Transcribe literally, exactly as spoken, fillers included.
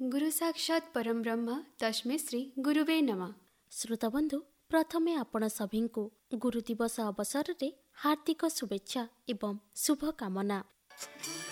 गुरु साक्षात परम ब्रह्म तस्मै श्री गुरुवे नमः। श्रोताबंधु, प्रथमे आपण सभी गुरु दिवस अवसर रे हार्दिक शुभेच्छा एवं शुभकामना।